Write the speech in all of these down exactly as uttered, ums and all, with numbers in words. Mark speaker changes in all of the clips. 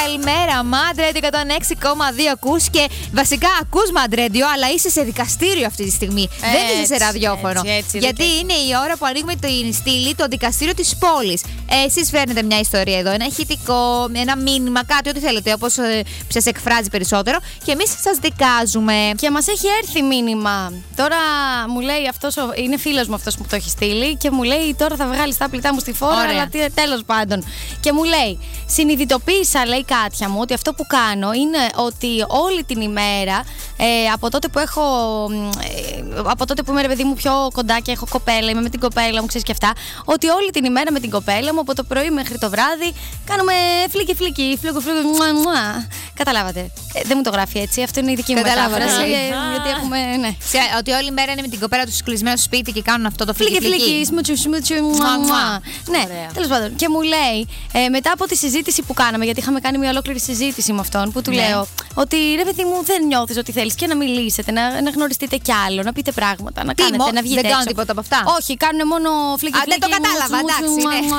Speaker 1: καλημέρα. Μαντρέντιο εκατόν έξι κόμμα δύο ακούς και βασικά ακούς Μαντρέντιο, αλλά είσαι σε δικαστήριο αυτή τη στιγμή. Έτσι, δεν είσαι σε ραδιόφωνο.
Speaker 2: Έτσι, έτσι,
Speaker 1: γιατί
Speaker 2: έτσι.
Speaker 1: είναι η ώρα που ανοίγουμε την στήλη, το δικαστήριο της πόλης. Εσείς φέρνετε μια ιστορία εδώ, ένα ηχητικό, ένα μήνυμα, κάτι, ό,τι θέλετε, όπως ε, σας εκφράζει περισσότερο. Και εμείς σας δικάζουμε.
Speaker 2: Και μας έχει έρθει μήνυμα. Τώρα μου λέει αυτός, είναι φίλος μου αυτός που το έχει στείλει και μου λέει τώρα θα βγάλει τα πλητά μου στη φόρα, αλλά τέλος πάντων. Και μου λέει, συνειδητοποίησα, λέει Κάτια μου, ότι αυτό που κάνω είναι ότι όλη την ημέρα, ε, από τότε που έχω, ε, από τότε που είμαι ρε παιδί μου πιο κοντά και έχω κοπέλα, είμαι με την κοπέλα μου, ξέρεις και αυτά, ότι όλη την ημέρα με την κοπέλα μου, από το πρωί μέχρι το βράδυ, κάνουμε φλίκι φλίκι, φλίκο φλίκο, μουα, μουα. Καταλάβατε. Ε, δεν μου το γράφει έτσι, αυτό είναι η δική μου μετάφραση. Ε, γιατί έχουμε, ναι.
Speaker 1: Σε, ότι όλη μέρα είναι με την κοπέλα του κλεισμένο στο σπίτι και κάνουν αυτό το φλίκι
Speaker 2: φλίκι. Φλίκι, σμουτσου, σμουτσου, μουα, μουα. Ναι, τέλος πάντων. Και μου λέει, ε, μετά από τη συζήτηση που κάναμε, γιατί είχαμε κάνει μια ολόκληρη συζήτηση με αυτόν, που του ναι. λέω ότι ρε παιδί μου, δεν νιώθεις ότι θέλεις και να μιλήσετε, να, να γνωριστείτε κι άλλο, να πείτε πράγματα, να
Speaker 1: Τι,
Speaker 2: κάνετε,
Speaker 1: μο,
Speaker 2: να βγείτε.
Speaker 1: Δεν
Speaker 2: έξω.
Speaker 1: κάνουν τίποτα από αυτά.
Speaker 2: Όχι, κάνουν μόνο φλίκι.
Speaker 1: Α, δεν το κατάλαβα, εντάξει. Ναι.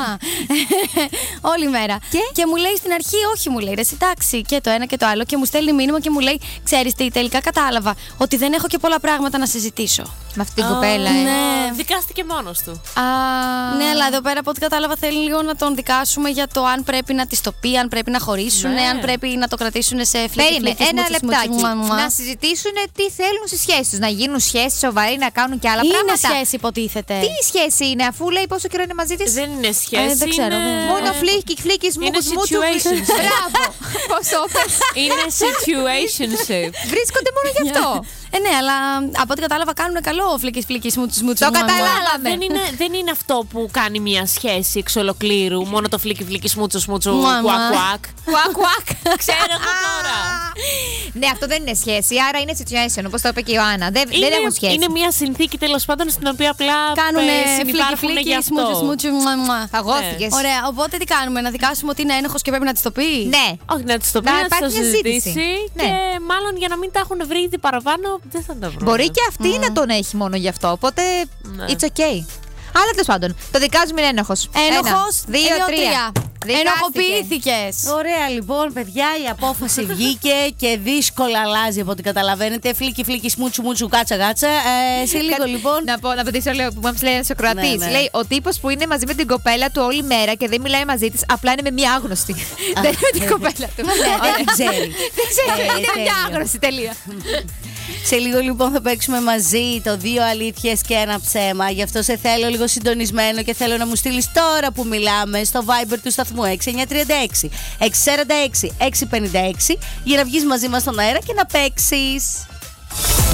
Speaker 2: Όλη μέρα. Και? και μου λέει στην αρχή, όχι, μου λέει, ρε εντάξει, και το ένα και το άλλο. Και μου στέλνει μήνυμα και μου λέει, ξέρεις τι, τελικά κατάλαβα ότι δεν έχω και πολλά πράγματα να συζητήσω.
Speaker 1: Με αυτή την oh, κοπέλα, ε.
Speaker 3: Ναι, δικάστηκε μόνος του.
Speaker 2: Α, ναι, αλλά εδώ πέρα από ό,τι κατάλαβα θέλει λίγο να τον δικάσουμε για το αν πρέπει να τη το πει, αν πρέπει να χωρίσουν, ναι. αν πρέπει να το κρατήσουν σε φλίκι.
Speaker 1: Περίμενε, ένα λεπτάκι. Να συζητήσουν τι θέλουν στις σχέσεις τους. Να γίνουν σχέσεις σοβαροί, να κάνουν και άλλα
Speaker 2: είναι
Speaker 1: πράγματα.
Speaker 2: Είναι σχέση, υποτίθεται.
Speaker 1: Τι σχέση είναι, αφού λέει πόσο καιρό είναι μαζί της.
Speaker 3: Δεν είναι σχέση.
Speaker 2: Ε, δεν ξέρω.
Speaker 3: Είναι...
Speaker 1: Μόνο φλίκι, φλίκι, μούκους, μούτσου. Μπράβο. Πώς το πες.
Speaker 3: Είναι situationship.
Speaker 1: Βρίσκονται μόνο γι' αυτό.
Speaker 2: Ε, ναι, αλλά από ό,τι κατάλαβα κάνουν καλό φλίκι, φλίκι, μούτσου, μούτσου.
Speaker 1: Το καταλάβαμε.
Speaker 3: Δεν είναι, δεν είναι αυτό που κάνει μια σχέση εξ ολοκλήρου. Μόνο το φλίκι, φλίκι, σμούτσου, σμούτσου, κουακ, κουακ.
Speaker 1: Κουακ, κουακ.
Speaker 3: Ξέρω εγώ τώρα.
Speaker 1: Ναι, αυτό δεν είναι σχέση, άρα είναι situation, όπως το είπε και η Ιωάννα. Δεν,
Speaker 3: είναι,
Speaker 1: δεν έχουν σχέση.
Speaker 3: Είναι μια συνθήκη τέλος πάντων στην οποία απλά
Speaker 2: κάνουν
Speaker 3: φλίκι, φλίκι,
Speaker 2: σμούτσου, σμούτσου.
Speaker 1: Φαγώθηκες.
Speaker 2: Ωραία, οπότε τι κάνουμε, να δικάσουμε ότι είναι ένοχος και πρέπει να της το πει.
Speaker 1: Ναι.
Speaker 3: Όχι, να της το πει, να της το συζητήσει. Και μάλλον για να μην τα έχουν βρει ήδη παραπάνω, δεν θα τα βρουν.
Speaker 1: Μπορεί και αυτή να τον έχει μόνο γι' αυτό, οπότε it's okay. Αλλά τέλος πάντων, το δικάζουμε είναι ένοχος.
Speaker 2: Ένοχος,
Speaker 1: δύο, τρία.
Speaker 2: Ενοχοποιήθηκες.
Speaker 4: Ωραία, λοιπόν, παιδιά, η απόφαση βγήκε και δύσκολα αλλάζει από ό,τι καταλαβαίνετε. Φλίκι, φλίκι, σμούτσου, μούτσου, κάτσα, κάτσα. Ε, σε λίγο, λοιπόν.
Speaker 1: Να πω, να πετύσω λίγο που μας λέει ένας ο Κροατής.
Speaker 4: Ναι, ναι.
Speaker 1: Λέει ο τύπος που είναι μαζί με την κοπέλα του όλη μέρα και δεν μιλάει μαζί της, απλά είναι με μία άγνωστη. Δεν είναι με την κοπέλα του.
Speaker 4: Δεν ξέρει.
Speaker 1: Δεν ξέρει, είναι με μία άγνωστη, τελεία.
Speaker 4: Σε λίγο λοιπόν θα παίξουμε μαζί το δύο αλήθειες και ένα ψέμα. Γι' αυτό σε θέλω λίγο συντονισμένο και θέλω να μου στείλεις τώρα που μιλάμε στο Viber του σταθμού έξι εννιά τρία έξι έξι τέσσερα έξι έξι πέντε έξι για να βγεις μαζί μας στον αέρα και να παίξεις.